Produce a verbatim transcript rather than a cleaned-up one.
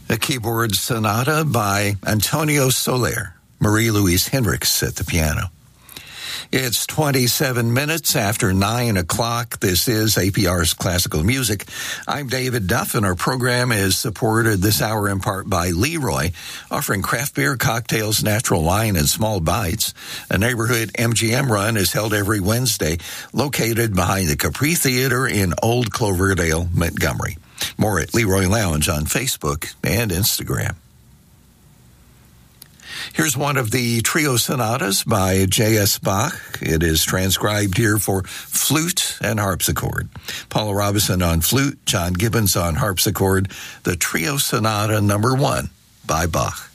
A keyboard sonata by Antonio Soler, Marie-Louise Hendricks at the piano. It's twenty-seven minutes after nine o'clock. This is A P R's Classical Music. I'm David Duff, and our program is supported this hour in part by Leroy, offering craft beer, cocktails, natural wine, and small bites. A neighborhood M G M run is held every Wednesday, located behind the Capri Theater in Old Cloverdale, Montgomery. More at Leroy Lounge on Facebook and Instagram. Here's one of the trio sonatas by J S Bach. It is transcribed here for flute and harpsichord. Paula Robinson on flute, John Gibbons on harpsichord. The trio sonata number one by Bach.